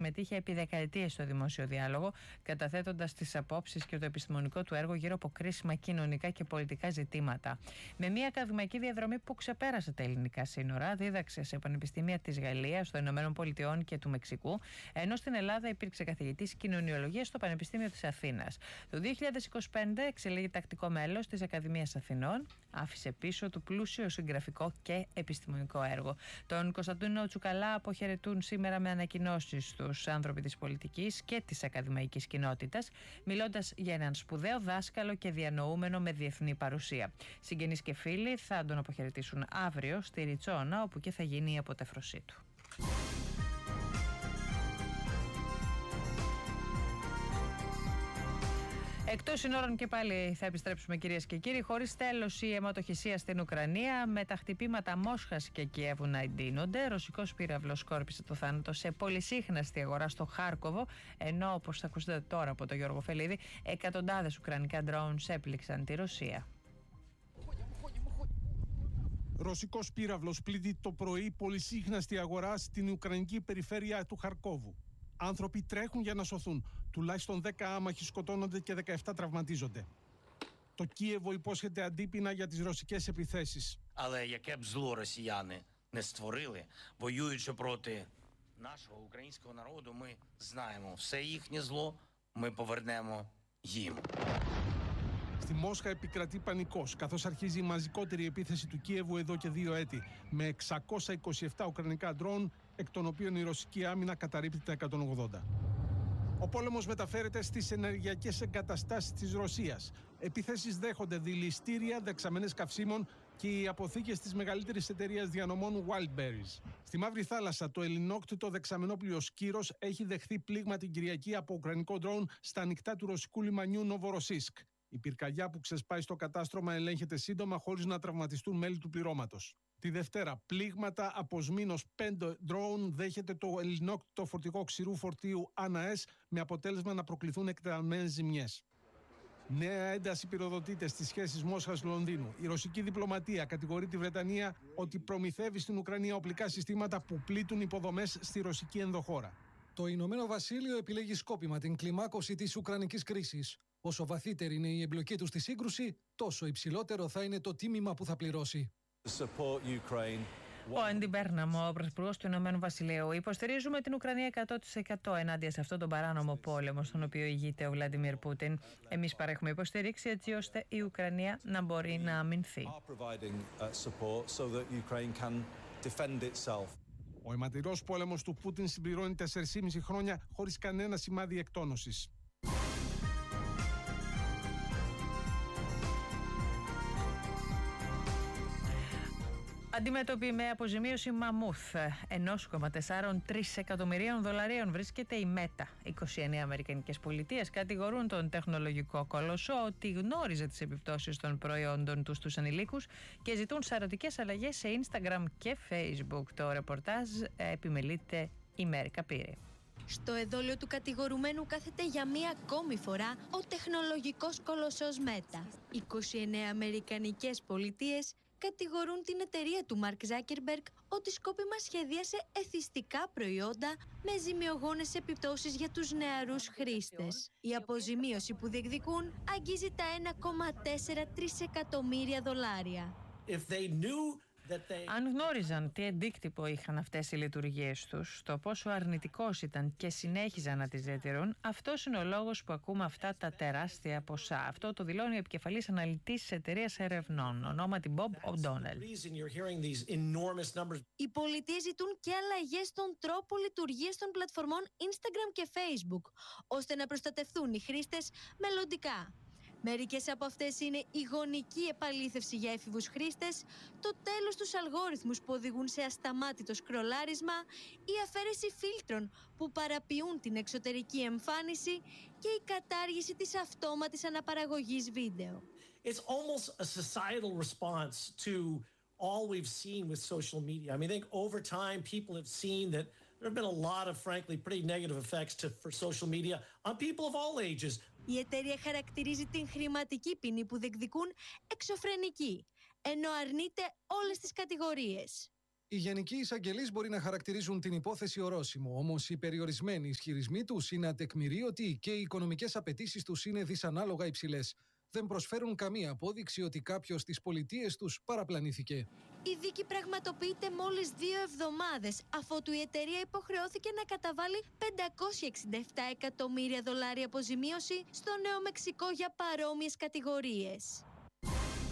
συμμετείχε επί δεκαετίες στο δημόσιο διάλογο, καταθέτοντας τις απόψεις και το επιστημονικό του έργο γύρω από κρίσιμα κοινωνικά και πολιτικά ζητήματα. Με μια ακαδημαϊκή διαδρομή που ξεπέρασε τα ελληνικά σύνορα, δίδαξε σε πανεπιστήμια της Γαλλίας, των Ηνωμένων Πολιτειών και του Μεξικού, ενώ στην Ελλάδα υπήρξε καθηγητής κοινωνιολογίας στο Πανεπιστήμιο της Αθήνας. Το 2025 εξελέγει τακτικό μέλος της Ακαδημίας Αθηνών, άφησε πίσω του πλούσιο συγγραφικό και επιστημονικό έργο. Τον Κωνσταντίνο Τσουκαλά αποχαιρετούν σήμερα με ανακοινώσεις τους άνθρωποι της πολιτικής και της ακαδημαϊκής κοινότητας, μιλώντας για έναν σπουδαίο δάσκαλο και διανοούμενο με διεθνή παρουσία. Συγγενείς και φίλοι θα τον αποχαιρετήσουν αύριο στη Ριτσόνα, όπου και θα γίνει η αποτέφρωσή του. Εκτός συνόρων και πάλι θα επιστρέψουμε, κυρίες και κύριοι. Χωρίς τέλος η αιματοχυσία στην Ουκρανία, με τα χτυπήματα Μόσχας και Κιέβου να εντείνονται. Ρωσικός πύραυλος σκόρπισε το θάνατο σε πολυσύχναστη αγορά στο Χάρκοβο, ενώ, όπως θα ακούσετε τώρα από τον Γιώργο Φελίδη, εκατοντάδες ουκρανικά drones έπληξαν τη Ρωσία. Ρωσικός πύραυλος πλήττει το πρωί πολυσύχναστη αγορά στην ουκρανική περιφέρεια του Χαρκόβου. Άνθρωποι τρέχουν για να σωθούν. Τουλάχιστον 10 άμαχοι σκοτώνονται και 17 τραυματίζονται. Το Κίεβο υπόσχεται αντίπεινα για τις ρωσικές επιθέσεις. Але яке б зло росіяни не створили, воюючи проти нашого українського народу, ми знаємо, все їхнє зло ми повернемо їм. Στη Μόσχα επικρατεί πανικός, καθώς αρχίζει η μαζικότερη επίθεση του Κίεβου εδώ και 2 έτη, με 627 ουκρανικά ντρόουν, εκ των οποίων η ρωσική άμυνα καταρρίπτει τα 180. Ο πόλεμος μεταφέρεται στις ενεργειακές εγκαταστάσεις της Ρωσίας. Επιθέσεις δέχονται δηληστήρια, δεξαμενές καυσίμων και οι αποθήκες της μεγαλύτερης εταιρείας διανομών Wildberries. Στη Μαύρη Θάλασσα, το ελληνόκτητο δεξαμενόπλοιο Σκύρος έχει δεχθεί πλήγμα την Κυριακή από ουκρανικό ντρόουν στα ανοιχτά του ρωσικού λιμανιού Νοβοροσίσκ. Η πυρκαγιά που ξεσπάει στο κατάστρωμα ελέγχεται σύντομα χωρίς να τραυματιστούν μέλη του πληρώματος. Τη Δευτέρα, πλήγματα από σμήνος 5 ντρόουν δέχεται το ελληνόκτητο φορτηγό ξηρού φορτίου ΑΝΑΕΣ, με αποτέλεσμα να προκληθούν εκτεταμένες ζημιές. Νέα ένταση πυροδοτείται στις σχέσεις Μόσχας-Λονδίνου. Η ρωσική διπλωματία κατηγορεί τη Βρετανία ότι προμηθεύει στην Ουκρανία οπλικά συστήματα που πλήττουν υποδομές στη ρωσική ενδοχώρα. Το Ηνωμένο Βασίλειο επιλέγει σκόπιμα την κλιμάκωση της Ουκρανικής κρίσης. Όσο βαθύτερη είναι η εμπλοκή του στη σύγκρουση, τόσο υψηλότερο θα είναι το τίμημα που θα πληρώσει. Ο Άντι Μπέρναμ, ο πρωθυπουργός του Ηνωμένου Βασιλείου: υποστηρίζουμε την Ουκρανία 100% ενάντια σε αυτόν τον παράνομο πόλεμο στον οποίο ηγείται ο Βλαντιμίρ Πούτιν. Εμείς παρέχουμε υποστήριξη έτσι ώστε η Ουκρανία να μπορεί να αμυνθεί. Ο αιματηρός πόλεμος του Πούτιν συμπληρώνει 4,5 χρόνια χωρίς κανένα σημάδι εκτόνωσης. Αντιμέτωπη με αποζημίωση μαμούθ 1,43 εκατομμυρίων δολαρίων βρίσκεται η Meta. 29 αμερικανικές πολιτείες κατηγορούν τον τεχνολογικό κολοσσό ότι γνώριζε τις επιπτώσεις των προϊόντων τους στους ανηλίκους και ζητούν σαρωτικές αλλαγές σε Instagram και Facebook. Το ρεπορτάζ επιμελείται η Μέρη Καπύρη. Στο εδόλιο του κατηγορουμένου κάθεται για μία ακόμη φορά ο τεχνολογικός κολοσσός Meta. 29 αμερικανικές πολιτείες κατηγορούν την εταιρεία του Μαρκ Ζάκερμπεργκ ότι σκόπιμα σχεδίασε εθιστικά προϊόντα με ζημιογόνες επιπτώσεις για τους νεαρούς χρήστες. Η αποζημίωση που διεκδικούν αγγίζει τα 1,4 τρισεκατομμύρια δολάρια. Αν γνώριζαν τι αντίκτυπο είχαν αυτές οι λειτουργίες τους, το πόσο αρνητικός ήταν και συνέχιζαν να τις διατηρούν, αυτός είναι ο λόγος που ακούμε αυτά τα τεράστια ποσά. Αυτό το δηλώνει ο επικεφαλής αναλυτής της εταιρείας ερευνών, ονόματι Bob O'Donnell. Οι πολιτείες ζητούν και αλλαγές στον τρόπο λειτουργίας των πλατφορμών Instagram και Facebook, ώστε να προστατευτούν οι χρήστες μελλοντικά. Μερικές από αυτές είναι η γονική επαλήθευση για έφηβους χρήστες, το τέλος στους αλγόριθμους που οδηγούν σε ασταμάτητο σκρολάρισμα, η αφαίρεση φίλτρων που παραποιούν την εξωτερική εμφάνιση και η κατάργηση της αυτόματης αναπαραγωγής βίντεο. It's almost a societal response to all we've seen with social media. I mean, I think over time people have seen that there have been a lot of, frankly, pretty negative effects for social media on people of all ages. Η εταιρεία χαρακτηρίζει την χρηματική ποινή που διεκδικούν εξωφρενική, ενώ αρνείται όλες τις κατηγορίες. Οι γενικοί εισαγγελείς μπορεί να χαρακτηρίζουν την υπόθεση ορόσημο, όμως οι περιορισμένοι ισχυρισμοί τους είναι ατεκμηρίωτοι και οι οικονομικές απαιτήσεις τους είναι δυσανάλογα υψηλές. Δεν προσφέρουν καμία απόδειξη ότι κάποιος στις πολιτείες τους παραπλανήθηκε. Η δίκη πραγματοποιείται μόλις 2 εβδομάδες αφότου η εταιρεία υποχρεώθηκε να καταβάλει $567 εκατομμύρια αποζημίωση στο Νέο Μεξικό για παρόμοιες κατηγορίες.